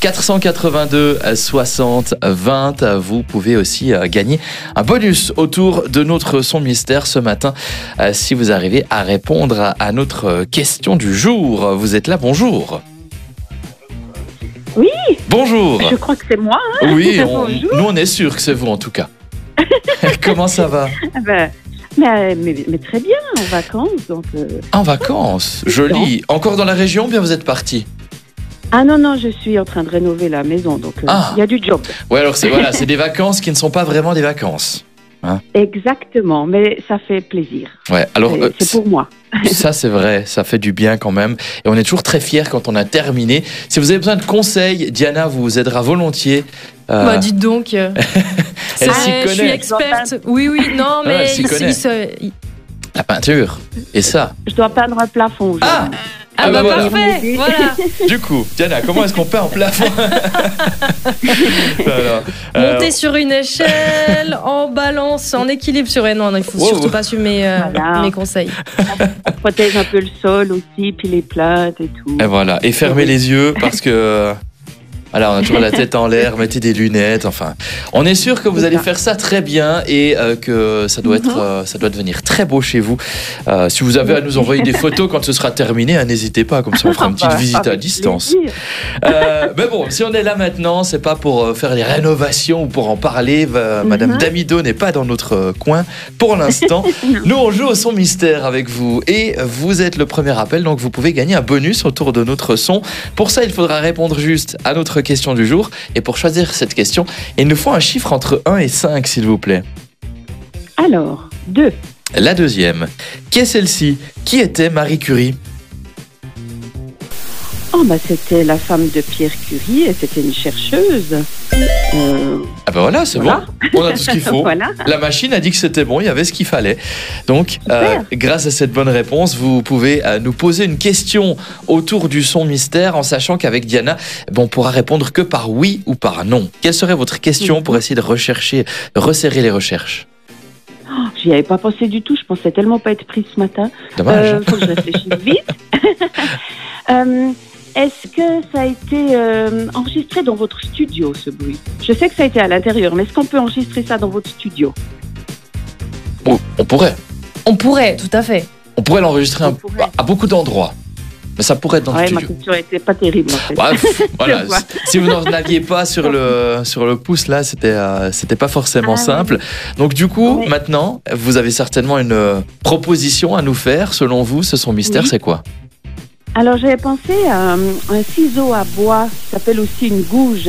482 60 20. Vous pouvez aussi gagner un bonus autour de notre son mystère ce matin si vous arrivez à répondre à notre question du jour. Vous êtes là, bonjour. Oui. Bonjour. Je crois que c'est moi. Hein. Oui, nous on est sûr que c'est vous en tout cas. Comment ça va? Mais très bien, en vacances. Donc, En vacances, joli. Encore dans la région, bien vous êtes parti? Ah non, je suis en train de rénover la maison, donc il y a du job. Ouais, alors c'est des vacances qui ne sont pas vraiment des vacances. Hein? Exactement, mais ça fait plaisir. Ouais, alors c'est pour moi. Ça c'est vrai, ça fait du bien quand même. Et on est toujours très fiers quand on a terminé. Si vous avez besoin de conseils, Diana vous aidera volontiers. Dites donc. Elle s'y connaît. Je suis experte. Oui, non, mais la peinture. Et ça. Je dois peindre un plafond. Voilà. Parfait. Voilà. Du coup, Diana, comment est-ce qu'on peint en plafond? Monter sur une échelle, en balance, en équilibre sur... Non, il faut surtout pas suivre mes conseils. On protège un peu le sol aussi, puis les plates et tout. Et voilà, et fermez les yeux parce que... Voilà, on a toujours la tête en l'air, mettez des lunettes, enfin. On est sûr que vous allez faire ça très bien et que ça doit devenir très beau chez vous. Si vous avez à nous envoyer des photos quand ce sera terminé, n'hésitez pas, comme ça on fera une petite visite à distance. Mais bon, si on est là maintenant, c'est pas pour faire les rénovations ou pour en parler. Madame Damido n'est pas dans notre coin pour l'instant. Nous, on joue au son mystère avec vous et vous êtes le premier appel, donc vous pouvez gagner un bonus autour de notre son. Pour ça, il faudra répondre juste à notre question du jour. Et pour choisir cette question, il nous faut un chiffre entre 1 et 5, s'il vous plaît. Alors, 2. La deuxième. Qui est celle-ci? Qui était Marie Curie? C'était la femme de Pierre Curie et c'était une chercheuse. Ah ben voilà, c'est bon. On a tout ce qu'il faut. Voilà. La machine a dit que c'était bon, il y avait ce qu'il fallait. Donc, grâce à cette bonne réponse, vous pouvez nous poser une question autour du son mystère en sachant qu'avec Diana, on pourra répondre que par oui ou par non. Quelle serait votre question pour essayer de resserrer les recherches? J'y avais pas pensé du tout, je pensais tellement pas être prise ce matin. Dommage. Faut que je réfléchisse vite. Est-ce que ça a été enregistré dans votre studio, ce bruit? Je sais que ça a été à l'intérieur, mais est-ce qu'on peut enregistrer ça dans votre studio? On pourrait. On pourrait, tout à fait. On pourrait l'enregistrer à beaucoup d'endroits. Mais ça pourrait être dans le studio. Ma question n'était pas terrible, en fait. Voilà. Si vous n'en aviez pas sur le pouce, là, c'était pas forcément simple. Donc, du coup, maintenant, vous avez certainement une proposition à nous faire. Selon vous, ce son mystère, c'est quoi? Alors, j'avais pensé à un ciseau à bois, qui s'appelle aussi une gouge.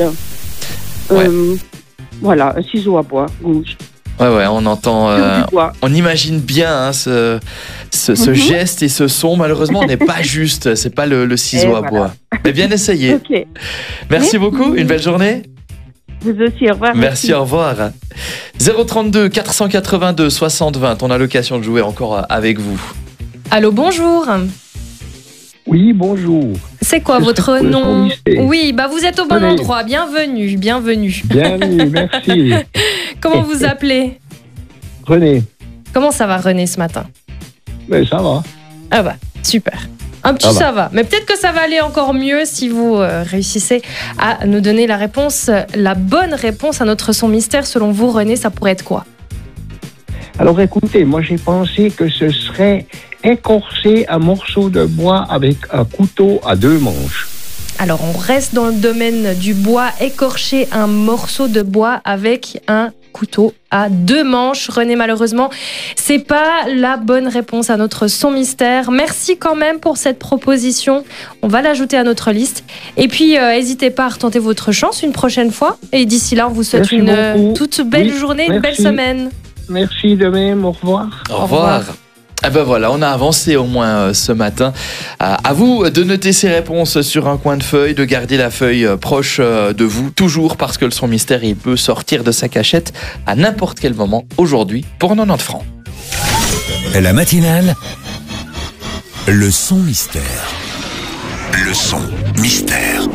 Voilà, un ciseau à bois, gouge. Ouais, on entend, on imagine bien ce geste et ce son. Malheureusement, on n'est pas juste, c'est pas le ciseau à bois. Mais bien essayé. Okay. Merci beaucoup, une belle journée. Vous aussi, au revoir. Merci, au revoir. 032 482 60 20, on a l'occasion de jouer encore avec vous. Allô, bonjour. Oui, bonjour. C'est quoi votre nom? Oui, vous êtes au bon endroit. Bienvenue. Bienvenue, merci. Comment vous appelez? René. Comment ça va, René, ce matin? Ça va. Ah super. Un petit ça va. Mais peut-être que ça va aller encore mieux si vous réussissez à nous donner la bonne réponse à notre son mystère. Selon vous, René, ça pourrait être quoi? Alors écoutez, moi j'ai pensé que ce serait écorcer un morceau de bois avec un couteau à 2 manches. Alors on reste dans le domaine du bois, écorcher un morceau de bois avec un couteau à 2 manches. René, malheureusement, c'est pas la bonne réponse à notre son mystère. Merci quand même pour cette proposition. On va l'ajouter à notre liste. Et puis, n'hésitez pas à retenter votre chance une prochaine fois. Et d'ici là, on vous souhaite une toute belle journée, une belle semaine. Merci de même, au revoir. Au revoir. Voilà, on a avancé au moins ce matin. À vous de noter ces réponses sur un coin de feuille, de garder la feuille proche de vous, toujours parce que le son mystère, il peut sortir de sa cachette à n'importe quel moment aujourd'hui pour 90 francs. La matinale, le son mystère. Le son mystère.